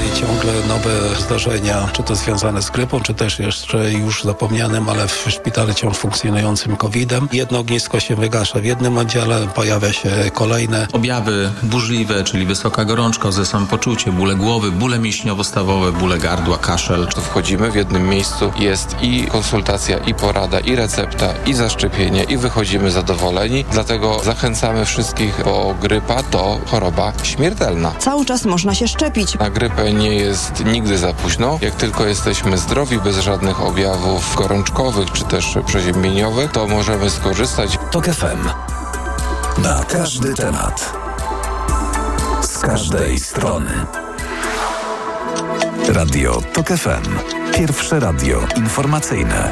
ciągle nowe zdarzenia, czy to związane z grypą, czy też jeszcze już zapomnianym, ale w szpitalu wciąż funkcjonującym COVID-em. Jedno ognisko się wygasza w jednym oddziale, pojawia się kolejne. Objawy burzliwe, czyli wysoka gorączka, złe samopoczucie, bóle głowy, bóle mięśniowo-stawowe, bóle gardła, kaszel. To wchodzimy w jednym miejscu, jest i konsultacja, i porada, i recepta, i zaszczepienie, i wychodzimy zadowoleni. Dlatego zachęcamy wszystkich, bo grypa to choroba śmiertelna. Cały czas można się szczepić. Na grypę nie jest nigdy za późno. Jak tylko jesteśmy zdrowi, bez żadnych objawów gorączkowych, czy też przeziębieniowych, to możemy skorzystać. TOK FM. Na każdy temat. Z każdej strony. Radio TOK FM. Pierwsze radio informacyjne.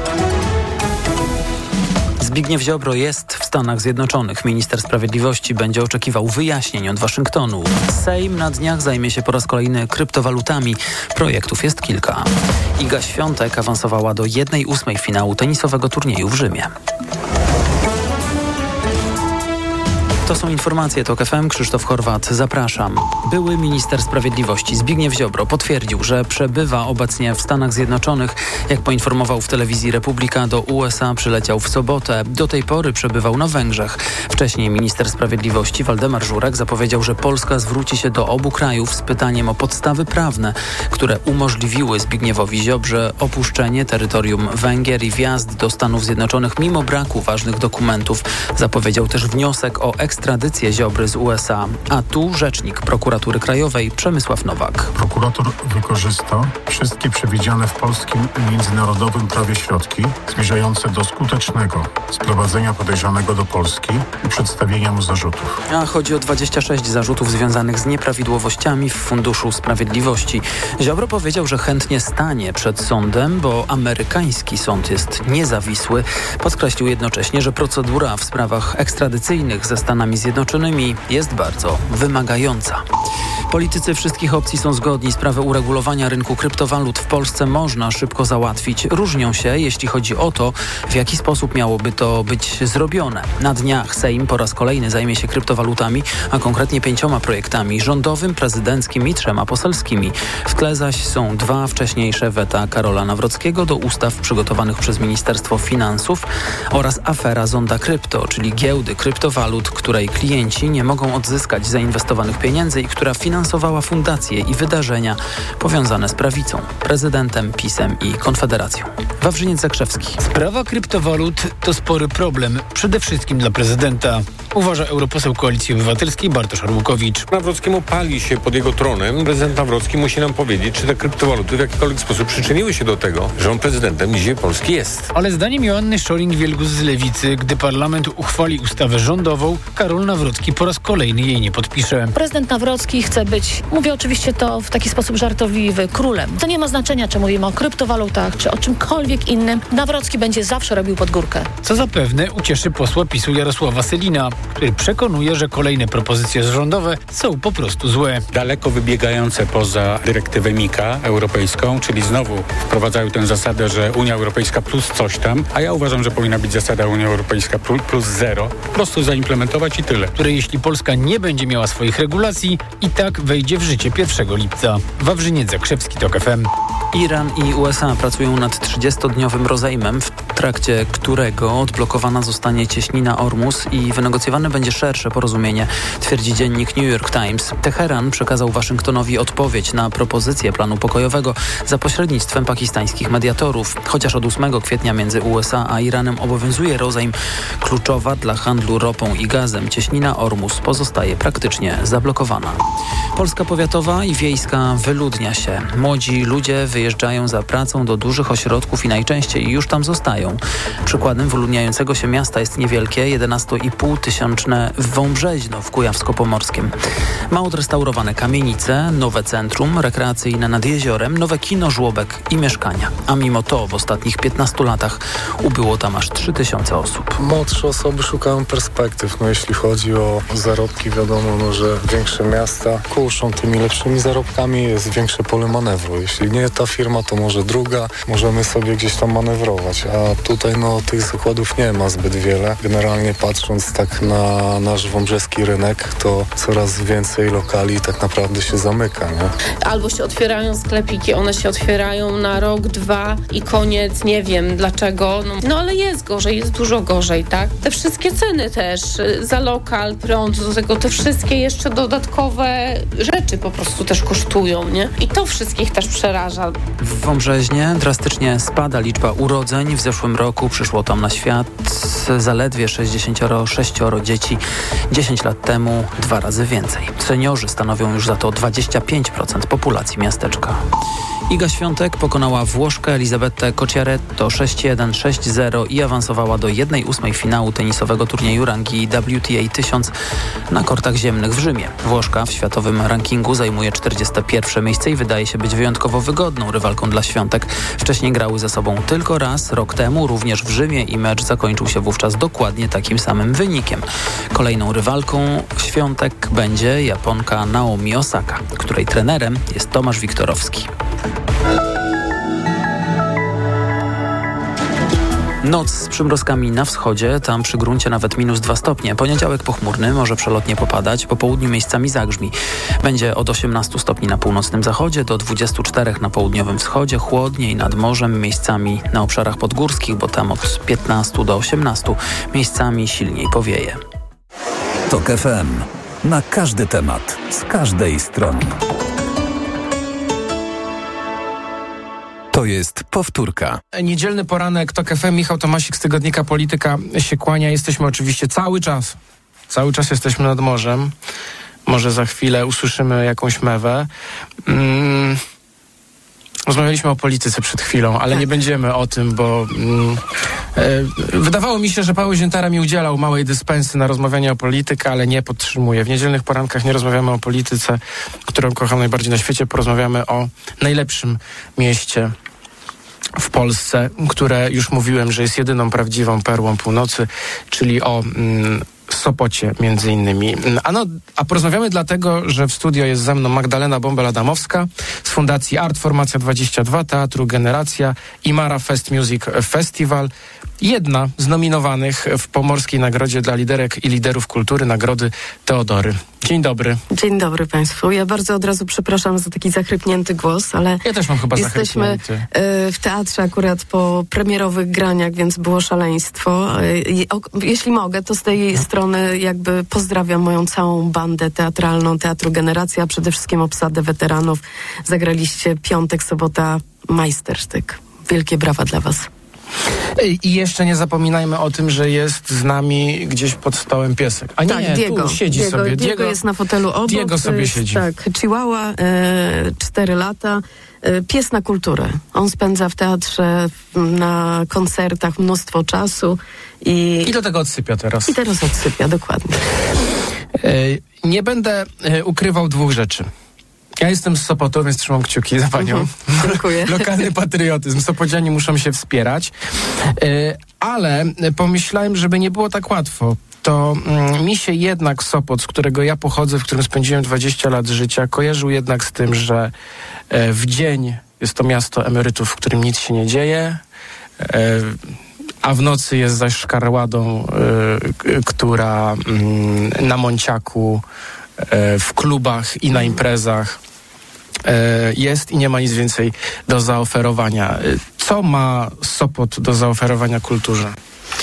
Zbigniew Ziobro jest w Stanach Zjednoczonych. Minister Sprawiedliwości będzie oczekiwał wyjaśnień od Waszyngtonu. Sejm na dniach zajmie się po raz kolejny kryptowalutami. Projektów jest kilka. Iga Świątek awansowała do 1/8 finału tenisowego turnieju w Rzymie. To są informacje TOK FM. Krzysztof Horwat, zapraszam. Były minister sprawiedliwości Zbigniew Ziobro potwierdził, że przebywa obecnie w Stanach Zjednoczonych. Jak poinformował w telewizji Republika, do USA przyleciał w sobotę. Do tej pory przebywał na Węgrzech. Wcześniej minister sprawiedliwości Waldemar Żurek zapowiedział, że Polska zwróci się do obu krajów z pytaniem o podstawy prawne, które umożliwiły Zbigniewowi Ziobrze opuszczenie terytorium Węgier i wjazd do Stanów Zjednoczonych mimo braku ważnych dokumentów. Zapowiedział też wniosek o ekstradycję Ziobry z USA. A tu rzecznik Prokuratury Krajowej Przemysław Nowak. Prokurator wykorzysta wszystkie przewidziane w polskim i międzynarodowym prawie środki zmierzające do skutecznego sprowadzenia podejrzanego do Polski i przedstawienia mu zarzutów. A chodzi o 26 zarzutów związanych z nieprawidłowościami w Funduszu Sprawiedliwości. Ziobro powiedział, że chętnie stanie przed sądem, bo amerykański sąd jest niezawisły. Podkreślił jednocześnie, że procedura w sprawach ekstradycyjnych ze Stanami Zjednoczonymi jest bardzo wymagająca. Politycy wszystkich opcji są zgodni. Sprawę uregulowania rynku kryptowalut w Polsce można szybko załatwić. Różnią się, jeśli chodzi o to, w jaki sposób miałoby to być zrobione. Na dniach Sejm po raz kolejny zajmie się kryptowalutami, a konkretnie 5 projektami: rządowym, prezydenckim i 3 poselskimi. W tle zaś są 2 wcześniejsze weta Karola Nawrockiego do ustaw przygotowanych przez Ministerstwo Finansów oraz afera Zonda Krypto, czyli giełdy kryptowalut, której klienci nie mogą odzyskać zainwestowanych pieniędzy i która finansowała fundacje i wydarzenia powiązane z prawicą, prezydentem, PiS-em i Konfederacją. Wawrzyniec Zakrzewski. Sprawa kryptowalut to spory problem, przede wszystkim dla prezydenta, uważa europoseł Koalicji Obywatelskiej Bartosz Arłukowicz. Nawrockiemu pali się pod jego tronem. Prezydent Nawrocki musi nam powiedzieć, czy te kryptowaluty w jakikolwiek sposób przyczyniły się do tego, że on prezydentem dzisiaj Polski jest. Ale zdaniem Joanny Szoring-Wielgus z Lewicy, gdy parlament uchwali ustawę rządową, Karol Nawrocki po raz kolejny jej nie podpisze. Prezydent Nawrocki chce być, mówię oczywiście to w taki sposób żartobliwy, królem. To nie ma znaczenia, czy mówimy o kryptowalutach, czy o czymkolwiek innym. Nawrocki będzie zawsze robił pod górkę. Co zapewne ucieszy posła PiS-u Jarosława Sellina, który przekonuje, że kolejne propozycje rządowe są po prostu złe. Daleko wybiegające poza dyrektywę MiCA europejską, czyli znowu wprowadzają tę zasadę, że Unia Europejska plus coś tam, a ja uważam, że powinna być zasada Unia Europejska plus 0. Po prostu zaimplementować i tyle. Które jeśli Polska nie będzie miała swoich regulacji, i tak wejdzie w życie 1 lipca. Wawrzyniec Zakrzewski, TOK FM. Iran i USA pracują nad 30-dniowym rozejmem, w trakcie którego odblokowana zostanie cieśnina Ormus i wynegocjowane będzie szersze porozumienie, twierdzi dziennik New York Times. Teheran przekazał Waszyngtonowi odpowiedź na propozycję planu pokojowego za pośrednictwem pakistańskich mediatorów. Chociaż od 8 kwietnia między USA a Iranem obowiązuje rozejm, kluczowa dla handlu ropą i gazem cieśnina Ormus pozostaje praktycznie zablokowana. Polska powiatowa i wiejska wyludnia się. Młodzi ludzie wyjeżdżają za pracą do dużych ośrodków i najczęściej już tam zostają. Przykładem wyludniającego się miasta jest niewielkie 11,5 tysięczne Wąbrzeźno w Kujawsko-Pomorskiem. Ma odrestaurowane kamienice, nowe centrum rekreacyjne nad jeziorem, nowe kino, żłobek i mieszkania. A mimo to w ostatnich 15 latach ubyło tam aż 3000 osób. Młodsze osoby szukają perspektyw. Jeśli chodzi o zarobki, wiadomo, że większe miasta kuszą tymi lepszymi zarobkami, jest większe pole manewru. Jeśli nie ta firma, to może druga. Możemy sobie gdzieś tam manewrować, a A tutaj tych zakładów nie ma zbyt wiele. Generalnie patrząc tak na nasz wąbrzeski rynek, to coraz więcej lokali tak naprawdę się zamyka, nie? Albo się otwierają sklepiki, one się otwierają na rok, 2 i koniec, nie wiem dlaczego. No ale jest gorzej, jest dużo gorzej, tak? Te wszystkie ceny też za lokal, prąd, do tego te wszystkie jeszcze dodatkowe rzeczy po prostu też kosztują, nie? I to wszystkich też przeraża. W Wąbrzeźnie drastycznie spada liczba urodzeń. W zeszłym roku przyszło tam na świat zaledwie 66 dzieci. 10 lat temu 2 razy więcej. Seniorzy stanowią już za to 25% populacji miasteczka. Iga Świątek pokonała Włoszkę Elisabetę Cocciaretto 6-1, 6-0 i awansowała do 1/8 finału tenisowego turnieju rangi WTA 1000 na kortach ziemnych w Rzymie. Włoszka w światowym rankingu zajmuje 41 miejsce i wydaje się być wyjątkowo wygodną rywalką dla Świątek. Wcześniej grały ze sobą tylko raz, rok temu, również w Rzymie i mecz zakończył się wówczas dokładnie takim samym wynikiem. Kolejną rywalką Świątek będzie Japonka Naomi Osaka, której trenerem jest Tomasz Wiktorowski. Noc z przymrozkami na wschodzie, tam przy gruncie nawet -2 stopnie. Poniedziałek pochmurny, może przelotnie popadać, po południu miejscami zagrzmi. Będzie od 18 stopni na północnym zachodzie do 24 na południowym wschodzie, chłodniej nad morzem, miejscami na obszarach podgórskich, bo tam od 15 do 18, miejscami silniej powieje. TOK FM. Na każdy temat, z każdej strony. To jest powtórka. Niedzielny poranek TOK FM, Michał Tomasik z tygodnika Polityka się kłania. Jesteśmy oczywiście cały czas jesteśmy nad morzem. Może za chwilę usłyszymy jakąś mewę. Rozmawialiśmy o polityce przed chwilą, ale nie będziemy o tym, bo wydawało mi się, że Paweł Ziętara mi udzielał małej dyspensy na rozmawianie o polityce, ale nie podtrzymuję. W niedzielnych porankach nie rozmawiamy o polityce, którą kocham najbardziej na świecie. Porozmawiamy o najlepszym mieście w Polsce, które już mówiłem, że jest jedyną prawdziwą perłą północy, czyli o Sopocie między innymi. A porozmawiamy dlatego, że w studio jest ze mną Magdalena Bąbel-Adamowska z Fundacji Art Formacja 22, Teatru Generacja i Mara Fest Music Festival. Jedna z nominowanych w Pomorskiej Nagrodzie dla Liderek i Liderów Kultury Nagrody Teodory. Dzień dobry. Dzień dobry Państwu. Ja bardzo od razu przepraszam za taki zachrypnięty głos, ale ja też mam chyba jesteśmy w teatrze akurat po premierowych graniach, więc było szaleństwo. Jeśli mogę, to z tej strony jakby pozdrawiam moją całą bandę teatralną Teatru Generacja, a przede wszystkim obsadę weteranów. Zagraliście piątek, sobota, majstersztyk. Wielkie brawa dla Was. I jeszcze nie zapominajmy o tym, że jest z nami gdzieś pod stołem piesek. A nie, tak, Diego. Tu siedzi sobie. Diego jest na fotelu obok. Diego sobie siedzi. Tak, Chihuahua, 4 lata. Pies na kulturę. On spędza w teatrze, na koncertach mnóstwo czasu. I do tego odsypia teraz. I teraz odsypia, dokładnie. Nie będę ukrywał 2 rzeczy. Ja jestem z Sopotu, więc trzymam kciuki za panią. Dziękuję. Lokalny patriotyzm. Sopodzianie muszą się wspierać. Ale pomyślałem, żeby nie było tak łatwo. To mi się jednak Sopot, z którego ja pochodzę, w którym spędziłem 20 lat życia, kojarzył jednak z tym, że w dzień jest to miasto emerytów, w którym nic się nie dzieje, a w nocy jest zaś szkarładą, która na Monciaku, w klubach i na imprezach jest i nie ma nic więcej do zaoferowania. Co ma Sopot do zaoferowania kulturze?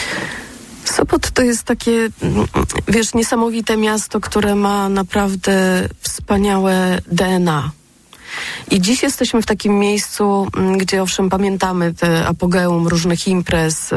Sopot to jest takie, niesamowite miasto, które ma naprawdę wspaniałe DNA. I dziś jesteśmy w takim miejscu, gdzie owszem pamiętamy te apogeum różnych imprez.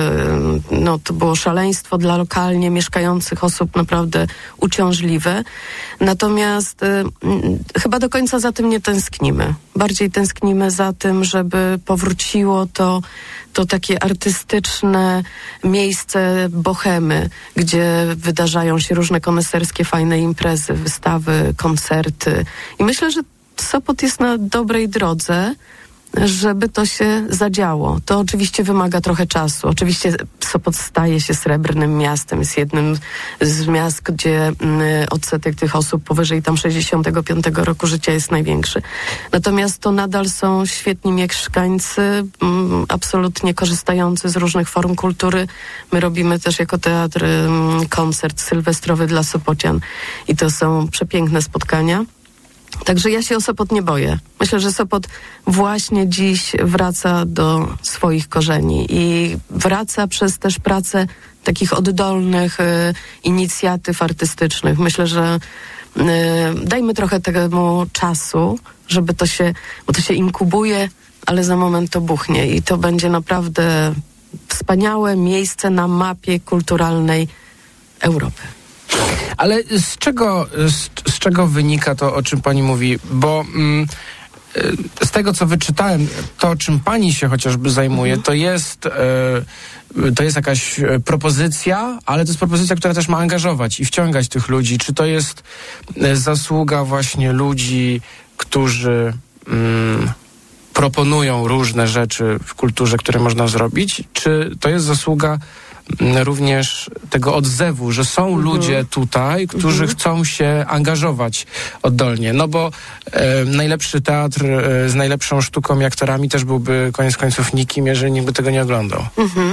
To było szaleństwo dla lokalnie mieszkających osób naprawdę uciążliwe. Natomiast chyba do końca za tym nie tęsknimy. Bardziej tęsknimy za tym, żeby powróciło to takie artystyczne miejsce bohemy, gdzie wydarzają się różne koneserskie, fajne imprezy, wystawy, koncerty. I myślę, że Sopot jest na dobrej drodze, żeby to się zadziało. To oczywiście wymaga trochę czasu. Oczywiście Sopot staje się srebrnym miastem. Jest jednym z miast, gdzie odsetek tych osób powyżej tam 65 roku życia jest największy. Natomiast to nadal są świetni mieszkańcy, absolutnie korzystający z różnych form kultury. My robimy też jako teatr koncert sylwestrowy dla Sopocian i to są przepiękne spotkania. Także ja się o Sopot nie boję. Myślę, że Sopot właśnie dziś wraca do swoich korzeni i wraca przez też pracę takich oddolnych inicjatyw artystycznych. Myślę, że dajmy trochę temu czasu, żeby bo to się inkubuje, ale za moment to buchnie i to będzie naprawdę wspaniałe miejsce na mapie kulturalnej Europy. Ale z czego wynika to, o czym pani mówi? Bo z tego, co wyczytałem, to, czym pani się chociażby zajmuje, to jest jakaś propozycja, ale to jest propozycja, która też ma angażować i wciągać tych ludzi. Czy to jest zasługa właśnie ludzi, którzy proponują różne rzeczy w kulturze, które można zrobić? Czy to jest zasługa również tego odzewu, że są ludzie tutaj, którzy chcą się angażować oddolnie. No bo najlepszy teatr z najlepszą sztuką i aktorami też byłby koniec końców nikim, jeżeli nikt by tego nie oglądał.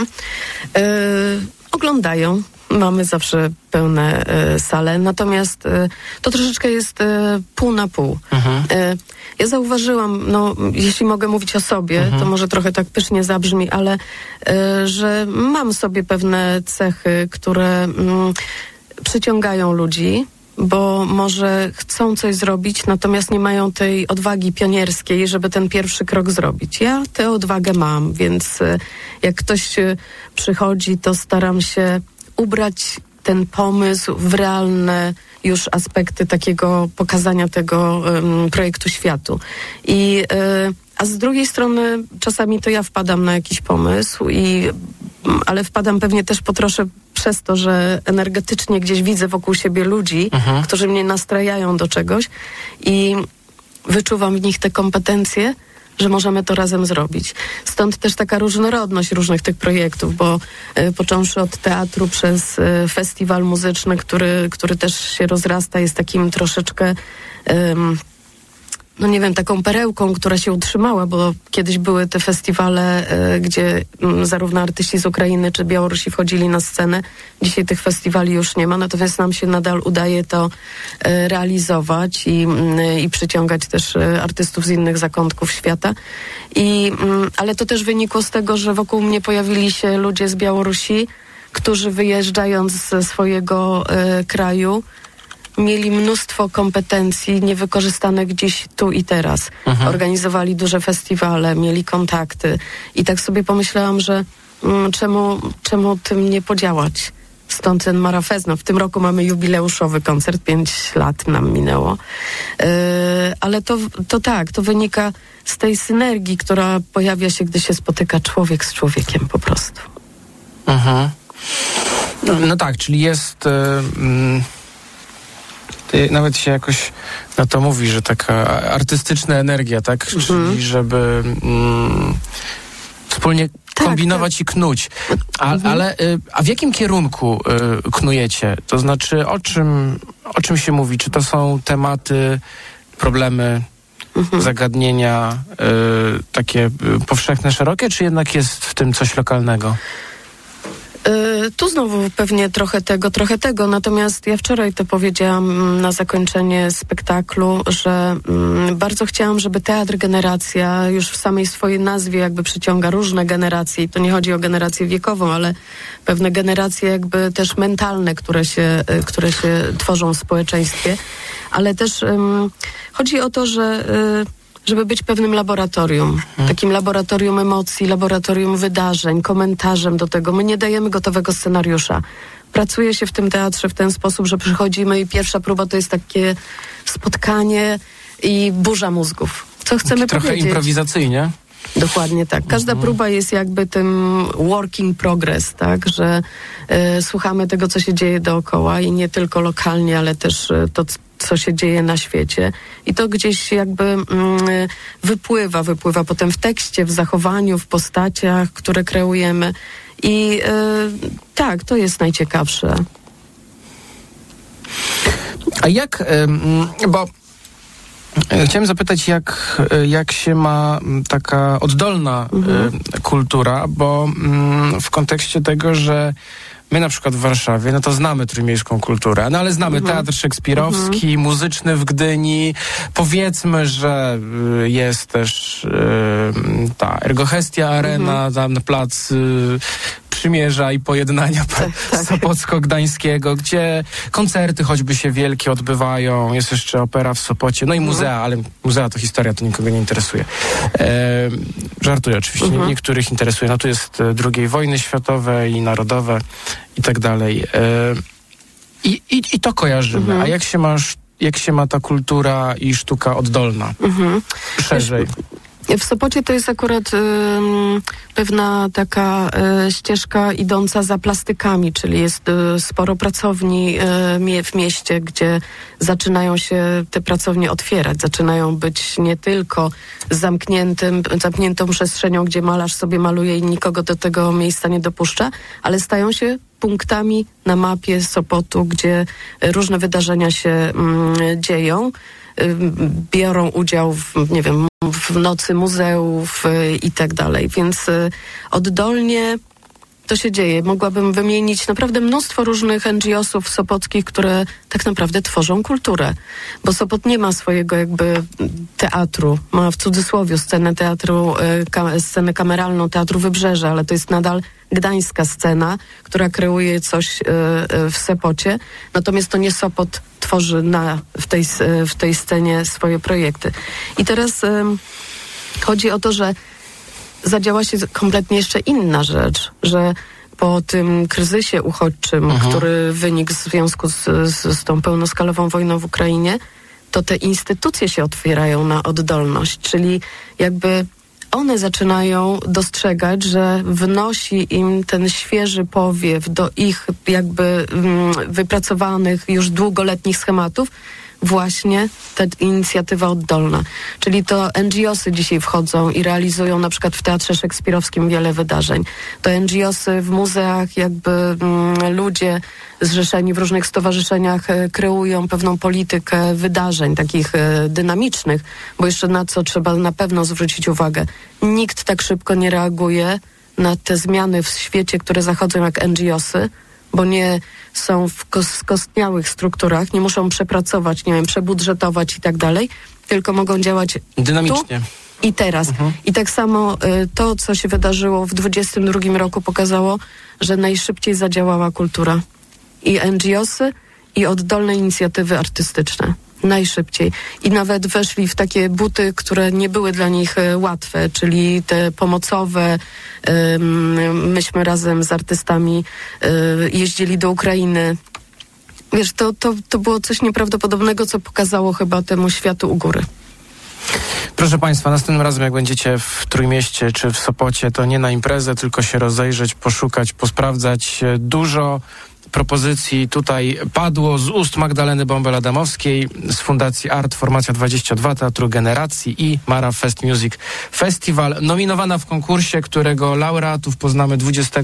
Oglądają. Mamy zawsze pełne sale, natomiast to troszeczkę jest pół na pół. Ja zauważyłam, jeśli mogę mówić o sobie, to może trochę tak pysznie zabrzmi, ale że mam sobie pewne cechy, które przyciągają ludzi, bo może chcą coś zrobić, natomiast nie mają tej odwagi pionierskiej, żeby ten pierwszy krok zrobić. Ja tę odwagę mam, więc jak ktoś przychodzi, to staram się ubrać ten pomysł w realne już aspekty takiego pokazania tego projektu światu. A z drugiej strony czasami to ja wpadam na jakiś pomysł, ale wpadam pewnie też po trosze przez to, że energetycznie gdzieś widzę wokół siebie ludzi, którzy mnie nastrajają do czegoś i wyczuwam w nich te kompetencje, że możemy to razem zrobić. Stąd też taka różnorodność różnych tych projektów, bo począwszy od teatru przez festiwal muzyczny, który też się rozrasta, jest takim troszeczkę taką perełką, która się utrzymała, bo kiedyś były te festiwale, gdzie zarówno artyści z Ukrainy czy Białorusi wchodzili na scenę. Dzisiaj tych festiwali już nie ma, natomiast nam się nadal udaje to realizować i przyciągać też artystów z innych zakątków świata. Ale to też wynikło z tego, że wokół mnie pojawili się ludzie z Białorusi, którzy wyjeżdżając ze swojego kraju mieli mnóstwo kompetencji niewykorzystanych gdzieś tu i teraz. Organizowali duże festiwale, mieli kontakty i tak sobie pomyślałam, że czemu tym nie podziałać? Stąd ten Marafest. W tym roku mamy jubileuszowy koncert, 5 lat nam minęło. Ale to wynika z tej synergii, która pojawia się, gdy się spotyka człowiek z człowiekiem po prostu. No tak, czyli jest... Nawet się jakoś na to mówi, że taka artystyczna energia, tak? Czyli żeby wspólnie kombinować i knuć. A w jakim kierunku knujecie? To znaczy, o czym się mówi? Czy to są tematy, problemy, zagadnienia takie powszechne, szerokie, czy jednak jest w tym coś lokalnego? Tu znowu pewnie trochę tego, natomiast ja wczoraj to powiedziałam na zakończenie spektaklu, że bardzo chciałam, żeby Teatr Generacja już w samej swojej nazwie jakby przyciąga różne generacje i to nie chodzi o generację wiekową, ale pewne generacje jakby też mentalne, które się tworzą w społeczeństwie, ale też chodzi o to, żeby być pewnym laboratorium, takim laboratorium emocji, laboratorium wydarzeń, komentarzem do tego. My nie dajemy gotowego scenariusza. Pracuje się w tym teatrze w ten sposób, że przychodzimy i pierwsza próba to jest takie spotkanie i burza mózgów. Co chcemy trochę powiedzieć? Improwizacyjnie. Dokładnie tak. Każda próba jest jakby tym working progress, tak, że słuchamy tego, co się dzieje dookoła i nie tylko lokalnie, ale też co się dzieje na świecie. I to gdzieś jakby wypływa potem w tekście, w zachowaniu, w postaciach, które kreujemy. I tak, to jest najciekawsze. A jak, bo chciałem zapytać, jak się ma taka oddolna kultura, bo w kontekście tego, że my na przykład w Warszawie, no to znamy trójmiejską kulturę, no ale znamy teatr szekspirowski, muzyczny w Gdyni. Powiedzmy, że jest też ta Ergohestia Arena, tam plac Przymierza i Pojednania Sopocko-Gdańskiego, gdzie koncerty choćby się wielkie odbywają, jest jeszcze opera w Sopocie, no i muzea, ale muzea to historia, to nikogo nie interesuje. Żartuję oczywiście, niektórych interesuje. No tu jest II wojny światowej i narodowe i tak dalej. I to kojarzymy. A jak się ma ta kultura i sztuka oddolna? Szerzej. W Sopocie to jest akurat pewna taka ścieżka idąca za plastykami, czyli jest sporo pracowni w mieście, gdzie zaczynają się te pracownie otwierać. Zaczynają być nie tylko zamkniętą przestrzenią, gdzie malarz sobie maluje i nikogo do tego miejsca nie dopuszcza, ale stają się punktami na mapie Sopotu, gdzie różne wydarzenia się dzieją. Biorą udział w nocy muzeów i tak dalej, więc oddolnie to się dzieje. Mogłabym wymienić naprawdę mnóstwo różnych NGO-sów sopockich, które tak naprawdę tworzą kulturę, bo Sopot nie ma swojego jakby teatru, ma w cudzysłowie scenę kameralną Teatru Wybrzeże, ale to jest nadal gdańska scena, która kreuje coś w Sopocie, natomiast to nie Sopot tworzy w tej scenie swoje projekty. I teraz chodzi o to, że zadziała się kompletnie jeszcze inna rzecz, że po tym kryzysie uchodźczym, który wynikł w związku z tą pełnoskalową wojną w Ukrainie, to te instytucje się otwierają na oddolność, czyli jakby one zaczynają dostrzegać, że wnosi im ten świeży powiew do ich jakby wypracowanych już długoletnich schematów właśnie ta inicjatywa oddolna. Czyli to NGO-sy dzisiaj wchodzą i realizują na przykład w Teatrze Szekspirowskim wiele wydarzeń. To NGO-sy w muzeach, jakby ludzie zrzeszeni w różnych stowarzyszeniach kreują pewną politykę wydarzeń takich dynamicznych, bo jeszcze na co trzeba na pewno zwrócić uwagę. Nikt tak szybko nie reaguje na te zmiany w świecie, które zachodzą jak NGO-sy, bo nie są w skostniałych strukturach, nie muszą przepracować, nie wiem, przebudżetować i tak dalej, tylko mogą działać dynamicznie. Tu i teraz. I tak samo to, co się wydarzyło w 2022 roku pokazało, że najszybciej zadziałała kultura. I NGO-sy, i oddolne inicjatywy artystyczne. Najszybciej. I nawet weszli w takie buty, które nie były dla nich łatwe, czyli te pomocowe. Myśmy razem z artystami jeździli do Ukrainy. Wiesz, to było coś nieprawdopodobnego, co pokazało chyba temu światu u góry. Proszę Państwa, następnym razem jak będziecie w Trójmieście czy w Sopocie, to nie na imprezę, tylko się rozejrzeć, poszukać, posprawdzać. Dużo propozycji tutaj padło z ust Magdaleny Bąbel-Adamowskiej z Fundacji Art Formacja 22 Teatru Generacji i Mara Fest Music Festival, nominowana w konkursie, którego laureatów poznamy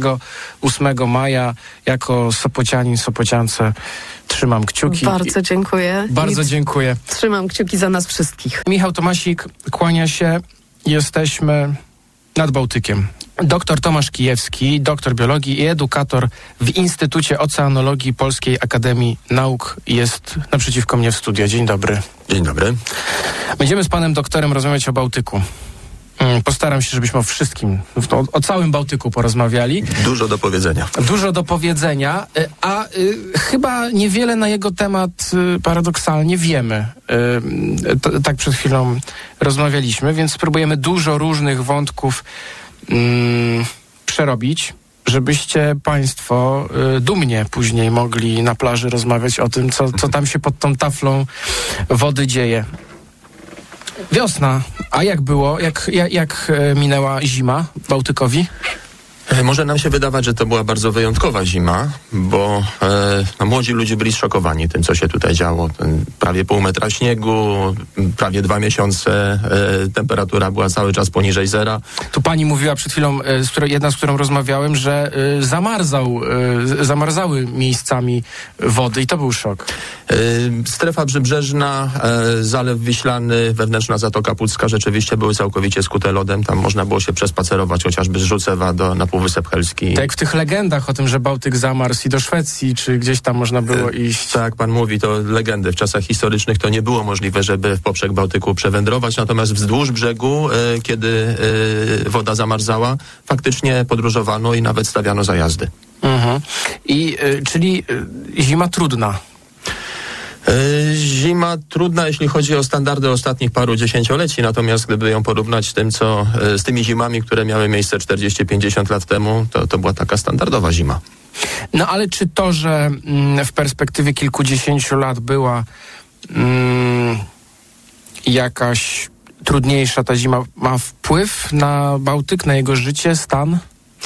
28 maja. Jako sopocianin, sopociance trzymam kciuki. Bardzo dziękuję. Bardzo dziękuję. Trzymam kciuki za nas wszystkich. Michał Tomasik kłania się. Jesteśmy nad Bałtykiem. Doktor Tomasz Kijewski, doktor biologii i edukator w Instytucie Oceanologii Polskiej Akademii Nauk, jest naprzeciwko mnie w studio. Dzień dobry. Dzień dobry. Będziemy z panem doktorem rozmawiać o Bałtyku. Postaram się, żebyśmy o wszystkim, o całym Bałtyku porozmawiali. Dużo do powiedzenia. Dużo do powiedzenia, a chyba niewiele na jego temat paradoksalnie wiemy. Tak przed chwilą rozmawialiśmy, więc spróbujemy dużo różnych wątków przerobić, żebyście państwo dumnie później mogli na plaży rozmawiać o tym, co tam się pod tą taflą wody dzieje. Wiosna. A jak było? Jak minęła zima Bałtykowi? Może nam się wydawać, że to była bardzo wyjątkowa zima, bo młodzi ludzie byli zszokowani tym, co się tutaj działo. Prawie pół metra śniegu, prawie 2 miesiące, temperatura była cały czas poniżej zera. Tu pani mówiła przed chwilą, jedna z którą rozmawiałem, że zamarzały miejscami wody i to był szok. Strefa przybrzeżna, Zalew Wiślany, wewnętrzna Zatoka Pucka rzeczywiście były całkowicie skute lodem. Tam można było się przespacerować chociażby z Rzucewa na Półwysep Helski. Tak jak w tych legendach o tym, że Bałtyk zamarzł i do Szwecji, czy gdzieś tam można było iść. Tak, pan mówi, to legendy. W czasach historycznych to nie było możliwe, żeby w poprzek Bałtyku przewędrować, natomiast wzdłuż brzegu, kiedy woda zamarzała, faktycznie podróżowano i nawet stawiano zajazdy. Czyli zima trudna. Zima trudna, jeśli chodzi o standardy ostatnich paru dziesięcioleci, natomiast gdyby ją porównać z tymi zimami, które miały miejsce 40-50 lat temu, to była taka standardowa zima. No ale czy to, że w perspektywie kilkudziesięciu lat była jakaś trudniejsza ta zima, ma wpływ na Bałtyk, na jego życie, stan?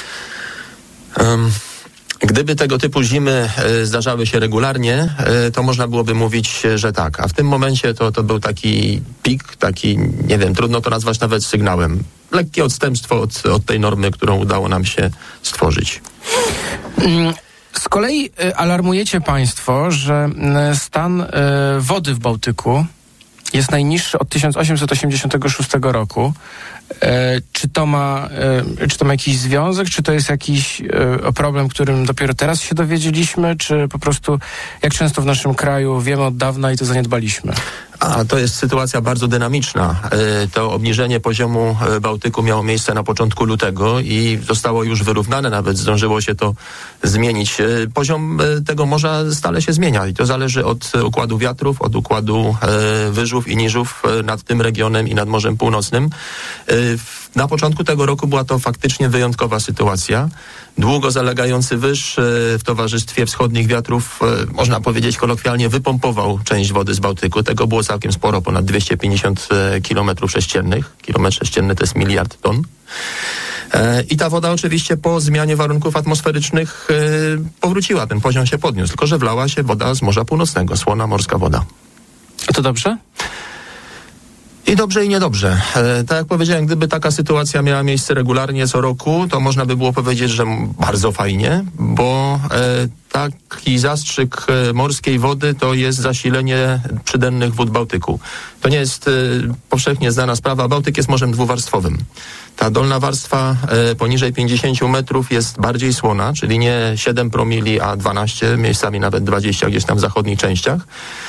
Gdyby tego typu zimy zdarzały się regularnie, to można byłoby mówić, że tak. A w tym momencie to był taki pik, taki, nie wiem, trudno to nazwać nawet sygnałem. Lekkie odstępstwo od tej normy, którą udało nam się stworzyć. Z kolei alarmujecie państwo, że stan wody w Bałtyku jest najniższy od 1886 roku. Czy to ma jakiś związek? Czy to jest jakiś problem, którym dopiero teraz się dowiedzieliśmy? Czy po prostu, jak często w naszym kraju, wiemy od dawna i to zaniedbaliśmy? To jest sytuacja bardzo dynamiczna. To obniżenie poziomu Bałtyku miało miejsce na początku lutego i zostało już wyrównane, nawet zdążyło się to zmienić. Poziom tego morza stale się zmienia i to zależy od układu wiatrów, od układu wyżów i niżów nad tym regionem i nad Morzem Północnym. Na początku tego roku była to faktycznie wyjątkowa sytuacja. Długo zalegający wyż w towarzystwie wschodnich wiatrów, można powiedzieć kolokwialnie, wypompował część wody z Bałtyku. Tego było całkiem sporo, ponad 250 km². Kilometr sześcienny to jest 1 miliard ton. I ta woda oczywiście po zmianie warunków atmosferycznych powróciła. Ten poziom się podniósł, tylko że wlała się woda z Morza Północnego, słona morska woda. A to dobrze? I dobrze, i niedobrze. Tak jak powiedziałem, gdyby taka sytuacja miała miejsce regularnie co roku, to można by było powiedzieć, że bardzo fajnie, bo taki zastrzyk morskiej wody to jest zasilenie przydennych wód Bałtyku. To nie jest powszechnie znana sprawa. Bałtyk jest morzem dwuwarstwowym. Ta dolna warstwa poniżej 50 metrów jest bardziej słona, czyli nie 7 promili, a 12, miejscami nawet 20 gdzieś tam w zachodnich częściach.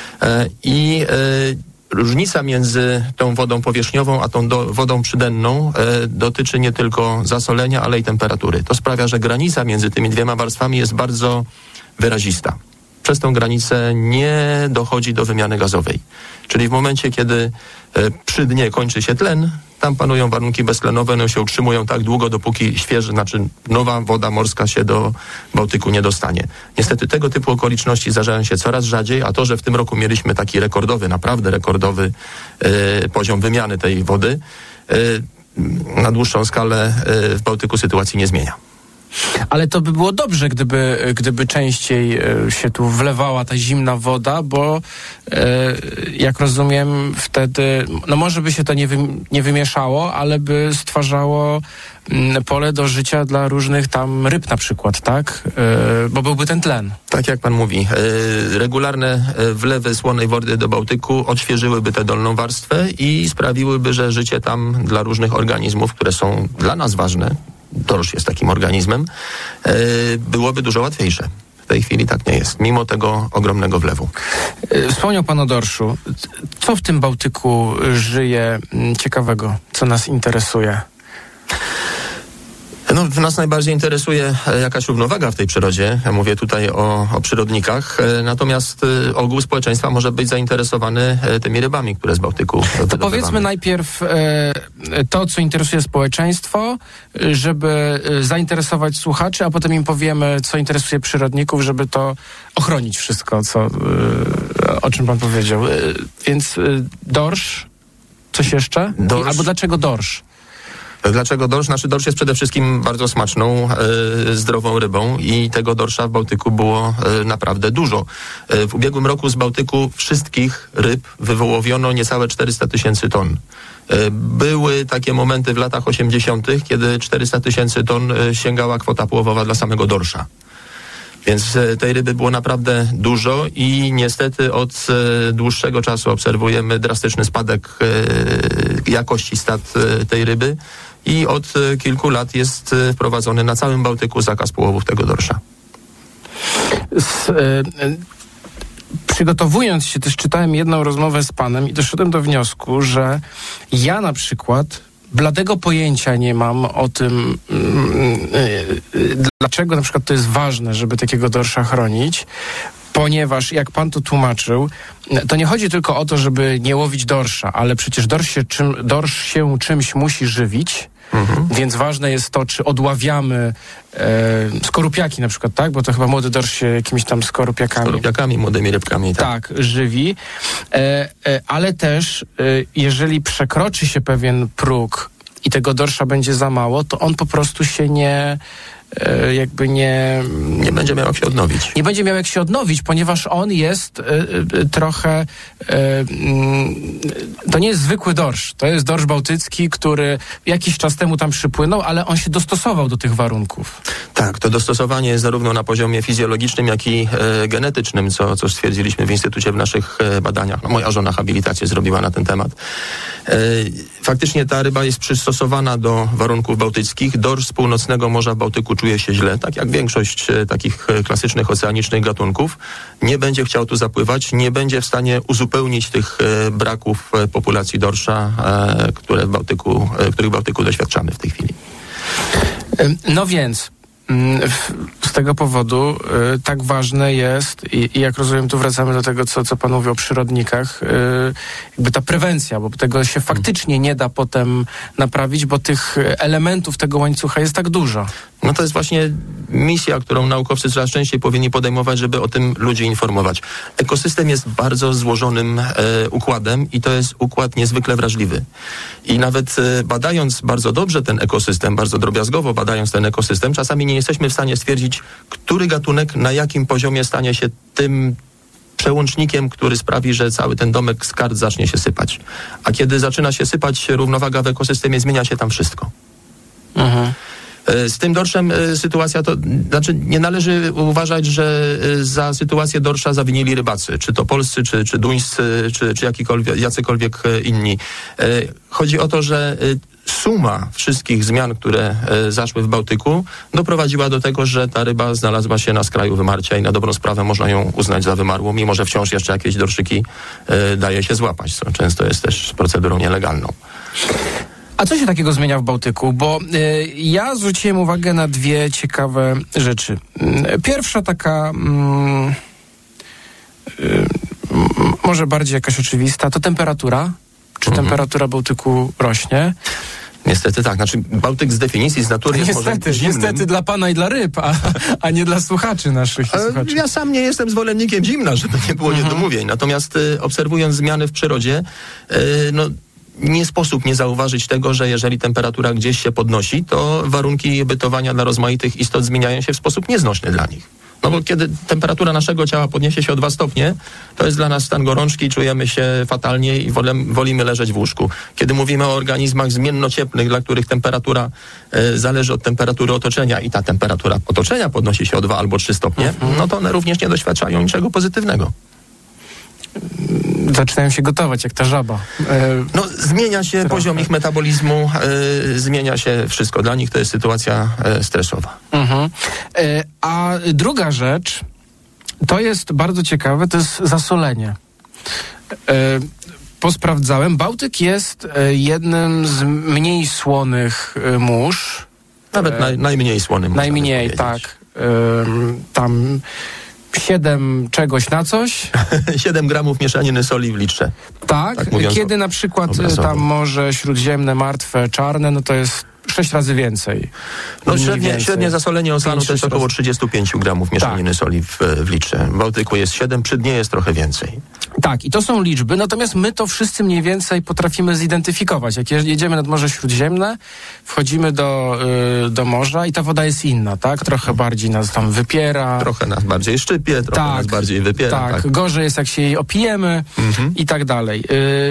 Różnica między tą wodą powierzchniową a tą wodą przydenną dotyczy nie tylko zasolenia, ale i temperatury. To sprawia, że granica między tymi dwiema warstwami jest bardzo wyrazista. Przez tą granicę nie dochodzi do wymiany gazowej. Czyli w momencie, kiedy przy dnie kończy się tlen, tam panują warunki beztlenowe, one się utrzymują tak długo, dopóki nowa woda morska się do Bałtyku nie dostanie. Niestety tego typu okoliczności zdarzają się coraz rzadziej, a to, że w tym roku mieliśmy taki naprawdę rekordowy poziom wymiany tej wody, na dłuższą skalę w Bałtyku sytuacji nie zmienia. Ale to by było dobrze, gdyby częściej się tu wlewała ta zimna woda, bo jak rozumiem wtedy, może by się to nie wymieszało, ale by stwarzało pole do życia dla różnych tam ryb na przykład, tak? Bo byłby ten tlen. Tak jak pan mówi, regularne wlewy słonej wody do Bałtyku odświeżyłyby tę dolną warstwę i sprawiłyby, że życie tam dla różnych organizmów, które są dla nas ważne, dorsz jest takim organizmem, byłoby dużo łatwiejsze. W tej chwili tak nie jest, mimo tego ogromnego wlewu. Wspomniał pan o dorszu. Co w tym Bałtyku żyje ciekawego, co nas interesuje? Nas najbardziej interesuje jakaś równowaga w tej przyrodzie. Ja mówię tutaj o przyrodnikach. Natomiast ogół społeczeństwa może być zainteresowany tymi rybami, które z Bałtyku wydobywamy. To powiedzmy najpierw to, co interesuje społeczeństwo, żeby zainteresować słuchaczy, a potem im powiemy, co interesuje przyrodników, żeby to ochronić wszystko, o czym pan powiedział. Więc dorsz, coś jeszcze? Albo dlaczego dorsz? Dlaczego dorsz? Dorsz jest przede wszystkim bardzo smaczną, zdrową rybą i tego dorsza w Bałtyku było naprawdę dużo. W ubiegłym roku z Bałtyku wszystkich ryb wywołowiono niecałe 400 000 ton. Były takie momenty w latach 80., kiedy 400 000 ton sięgała kwota połowowa dla samego dorsza. Więc tej ryby było naprawdę dużo i niestety od dłuższego czasu obserwujemy drastyczny spadek jakości stad tej ryby i od kilku lat jest wprowadzony na całym Bałtyku zakaz połowów tego dorsza. Przygotowując się, też czytałem jedną rozmowę z panem i doszedłem do wniosku, że ja na przykład bladego pojęcia nie mam o tym, dlaczego na przykład to jest ważne, żeby takiego dorsza chronić, ponieważ jak pan to tłumaczył, to nie chodzi tylko o to, żeby nie łowić dorsza, ale przecież dorsz się czymś musi żywić. Więc ważne jest to, czy odławiamy skorupiaki na przykład, tak? Bo to chyba młody dorsz się jakimiś tam skorupiakami, młodymi rybkami. Tak, żywi. Ale też, jeżeli przekroczy się pewien próg i tego dorsza będzie za mało, to on po prostu się nie będzie miał jak się odnowić. Nie będzie miał jak się odnowić, ponieważ on jest trochę... to nie jest zwykły dorsz. To jest dorsz bałtycki, który jakiś czas temu tam przypłynął, ale on się dostosował do tych warunków. Tak, to dostosowanie jest zarówno na poziomie fizjologicznym, jak i genetycznym, co stwierdziliśmy w Instytucie w naszych badaniach. Moja żona habilitację zrobiła na ten temat. Faktycznie ta ryba jest przystosowana do warunków bałtyckich. Dorsz z północnego Morza Bałtyku czuje się źle, tak jak większość takich klasycznych oceanicznych gatunków. Nie będzie chciał tu zapływać, nie będzie w stanie uzupełnić tych braków populacji dorsza, których w Bałtyku doświadczamy w tej chwili. No więc... Z tego powodu tak ważne jest i jak rozumiem, tu wracamy do tego, co pan mówił o przyrodnikach, jakby ta prewencja, bo tego się faktycznie nie da potem naprawić, bo tych elementów tego łańcucha jest tak dużo. No to jest właśnie misja, którą naukowcy coraz częściej powinni podejmować, żeby o tym ludzi informować. Ekosystem jest bardzo złożonym układem i to jest układ niezwykle wrażliwy. I nawet badając bardzo dobrze ten ekosystem, bardzo drobiazgowo badając ten ekosystem, czasami nie jesteśmy w stanie stwierdzić, który gatunek na jakim poziomie stanie się tym przełącznikiem, który sprawi, że cały ten domek z kart zacznie się sypać. A kiedy zaczyna się sypać równowaga w ekosystemie, zmienia się tam wszystko. Z tym dorszem sytuacja to, znaczy nie należy uważać, że za sytuację dorsza zawinili rybacy, czy to polscy, czy duńscy, czy jacykolwiek inni. Chodzi o to, że suma wszystkich zmian, które zaszły w Bałtyku, doprowadziła do tego, że ta ryba znalazła się na skraju wymarcia i na dobrą sprawę można ją uznać za wymarłą, mimo że wciąż jeszcze jakieś dorszyki daje się złapać, co często jest też procedurą nielegalną. A co się takiego zmienia w Bałtyku? Bo ja zwróciłem uwagę na dwie ciekawe rzeczy. Pierwsza taka może bardziej jakaś oczywista, to temperatura. Czy temperatura Bałtyku rośnie? Niestety tak. Znaczy Bałtyk z definicji, z natury jest może zimnym. Niestety dla pana i dla ryb, a nie dla słuchaczy naszych. Słuchaczy. Ja sam nie jestem zwolennikiem zimna, żeby nie było niedomówień. Natomiast obserwując zmiany w przyrodzie, nie sposób nie zauważyć tego, że jeżeli temperatura gdzieś się podnosi, to warunki bytowania dla rozmaitych istot zmieniają się w sposób nieznośny dla nich. No bo kiedy temperatura naszego ciała podniesie się o 2 stopnie, to jest dla nas stan gorączki, czujemy się fatalnie i wolimy leżeć w łóżku. Kiedy mówimy o organizmach zmiennocieplnych, dla których temperatura zależy od temperatury otoczenia i ta temperatura otoczenia podnosi się o 2 albo 3 stopnie, no to one również nie doświadczają niczego pozytywnego. Zaczynają się gotować, jak ta żaba. Zmienia się poziom ich metabolizmu, zmienia się wszystko. Dla nich to jest sytuacja stresowa. A druga rzecz, to jest bardzo ciekawe, to jest zasolenie. Posprawdzałem, Bałtyk jest jednym z mniej słonych mórz. Nawet najmniej słonym. Najmniej, tak. Tam 7 czegoś na coś. 7 gramów mieszaniny soli w litrze. Tak, kiedy na przykład tam Morze Śródziemne, martwe, czarne, no to jest 6 razy więcej. No średnie zasolenie oceanu to jest około 35 gramów mieszaniny soli w litrze. W Bałtyku jest 7, przy dnie jest trochę więcej. Tak, i to są liczby, natomiast my to wszyscy mniej więcej potrafimy zidentyfikować. Jak jedziemy nad Morze Śródziemne, wchodzimy do morza i ta woda jest inna, tak? Trochę bardziej nas tam wypiera. Trochę nas bardziej szczypie, trochę nas bardziej wypiera. Tak, gorzej jest jak się jej opijemy i tak dalej.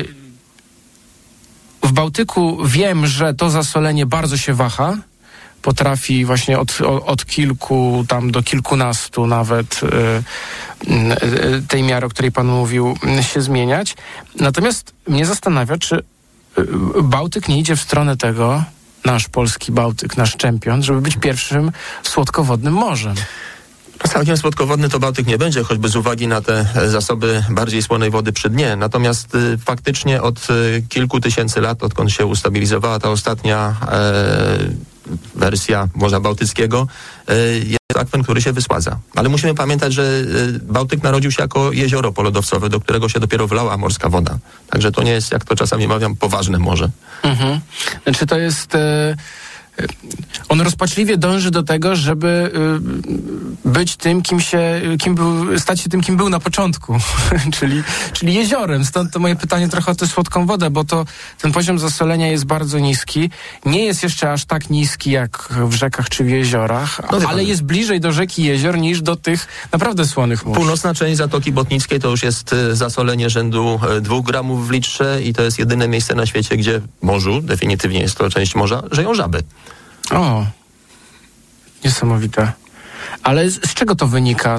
W Bałtyku wiem, że to zasolenie bardzo się waha. Potrafi właśnie od kilku tam do kilkunastu nawet tej miary, o której pan mówił, się zmieniać. Natomiast mnie zastanawia, czy Bałtyk nie idzie w stronę tego, nasz polski Bałtyk, nasz czempion, żeby być pierwszym słodkowodnym morzem. Całkiem słodkowodny to Bałtyk nie będzie, choćby z uwagi na te zasoby bardziej słonej wody przy dnie. Natomiast faktycznie od kilku tysięcy lat, odkąd się ustabilizowała ta ostatnia wersja Morza Bałtyckiego, jest akwen, który się wysładza. Ale musimy pamiętać, że Bałtyk narodził się jako jezioro polodowcowe, do którego się dopiero wlała morska woda. Także to nie jest, jak to czasami mawiam, poważne morze. Znaczy to jest... On rozpaczliwie dąży do tego, żeby być tym, stać się tym, kim był na początku, czyli jeziorem. Stąd to moje pytanie trochę o tę słodką wodę, bo ten poziom zasolenia jest bardzo niski. Nie jest jeszcze aż tak niski jak w rzekach czy w jeziorach, ale jest bliżej do rzek i jezior niż do tych naprawdę słonych mórz. Północna część Zatoki Botnickiej to już jest zasolenie rzędu 2 gramów w litrze i to jest jedyne miejsce na świecie, gdzie w morzu, definitywnie jest to część morza, żyją żaby. O, niesamowite. Ale z czego to wynika?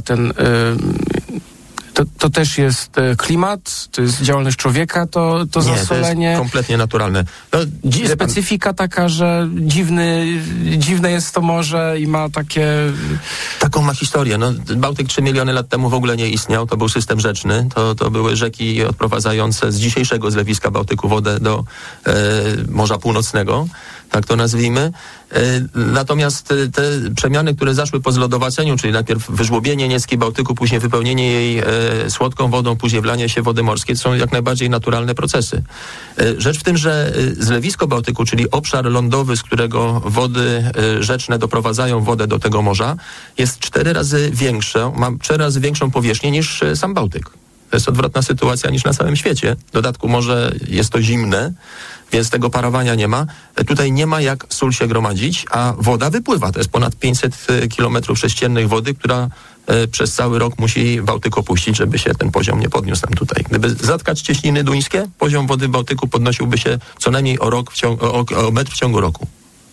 To też jest klimat, to jest działalność człowieka, to zasolenie? To jest kompletnie naturalne. Specyfika taka, że dziwne jest to morze i ma takie... Taką ma historię. Bałtyk 3 miliony lat temu w ogóle nie istniał, to był system rzeczny, to były rzeki odprowadzające z dzisiejszego zlewiska Bałtyku wodę do Morza Północnego, tak to nazwijmy. Natomiast te przemiany, które zaszły po zlodowaceniu, czyli najpierw wyżłobienie Niecki Bałtyku, później wypełnienie jej słodką wodą, później wlanie się wody morskiej, to są jak najbardziej naturalne procesy. Rzecz w tym, że zlewisko Bałtyku, czyli obszar lądowy, z którego wody rzeczne doprowadzają wodę do tego morza, jest 4 razy większe, ma 4 razy większą powierzchnię niż sam Bałtyk. To jest odwrotna sytuacja niż na całym świecie. W dodatku morze jest to zimne, więc tego parowania nie ma. Tutaj nie ma jak sól się gromadzić, a woda wypływa. To jest ponad 500 km3 wody, która przez cały rok musi Bałtyk opuścić, żeby się ten poziom nie podniósł nam tutaj. Gdyby zatkać cieśniny duńskie, poziom wody w Bałtyku podnosiłby się co najmniej o metr w ciągu roku.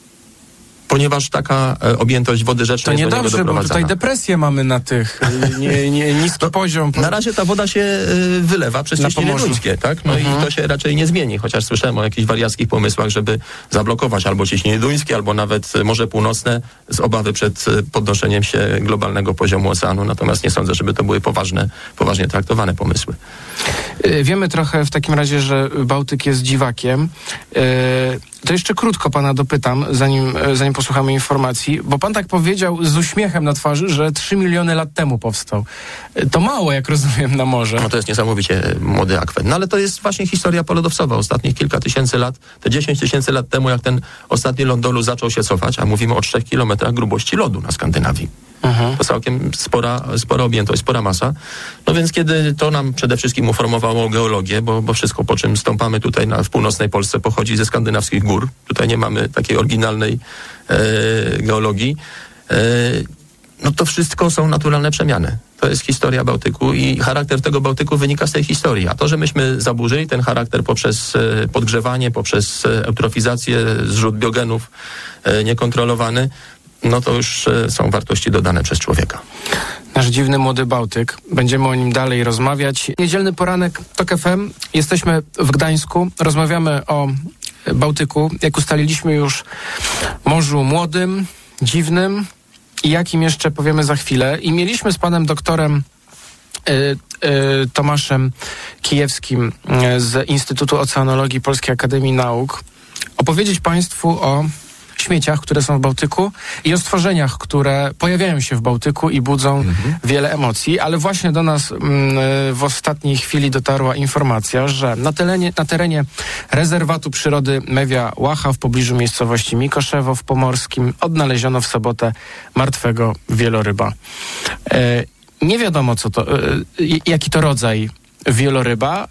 Ponieważ taka objętość wody rzecznej jest do niego doprowadzana. Bo tutaj depresję mamy na tych, niski poziom. Na razie ta woda się wylewa przez cieśniny duńskie, tak? I to się raczej nie zmieni, chociaż słyszałem o jakichś wariackich pomysłach, żeby zablokować albo cieśniny duńskie, albo nawet Morze Północne z obawy przed podnoszeniem się globalnego poziomu oceanu. Natomiast nie sądzę, żeby to były poważnie traktowane pomysły. Wiemy trochę w takim razie, że Bałtyk jest dziwakiem. To jeszcze krótko pana dopytam, zanim posłuchamy informacji, bo pan tak powiedział z uśmiechem na twarzy, że 3 miliony lat temu powstał. To mało, jak rozumiem, na morze. No to jest niesamowicie młody akwen. No ale to jest właśnie historia polodowcowa. Ostatnich kilka tysięcy lat, te 10 tysięcy lat temu, jak ten ostatni lądolu zaczął się cofać, a mówimy o 3 kilometrach grubości lodu na Skandynawii. To całkiem spora objętość, spora masa. No więc kiedy to nam przede wszystkim uformowało geologię, bo wszystko, po czym stąpamy tutaj w północnej Polsce, pochodzi ze skandynawskich gór. Tutaj nie mamy takiej oryginalnej geologii. No to wszystko są naturalne przemiany. To jest historia Bałtyku i charakter tego Bałtyku wynika z tej historii. A to, że myśmy zaburzyli ten charakter poprzez podgrzewanie, poprzez eutrofizację, zrzut biogenów niekontrolowany, no to już są wartości dodane przez człowieka. Nasz dziwny młody Bałtyk. Będziemy o nim dalej rozmawiać. Niedzielny poranek TOK FM. Jesteśmy w Gdańsku. Rozmawiamy o Bałtyku. Jak ustaliliśmy już, morzu młodym, dziwnym i jakim jeszcze powiemy za chwilę. I mieliśmy z panem doktorem Tomaszem Kijewskim z Instytutu Oceanologii Polskiej Akademii Nauk opowiedzieć państwu o śmieciach, które są w Bałtyku i o stworzeniach, które pojawiają się w Bałtyku i budzą wiele emocji, ale właśnie do nas w ostatniej chwili dotarła informacja, że na terenie rezerwatu przyrody Mewia Łacha w pobliżu miejscowości Mikoszewo w Pomorskim odnaleziono w sobotę martwego wieloryba. Nie wiadomo jaki to rodzaj wieloryba.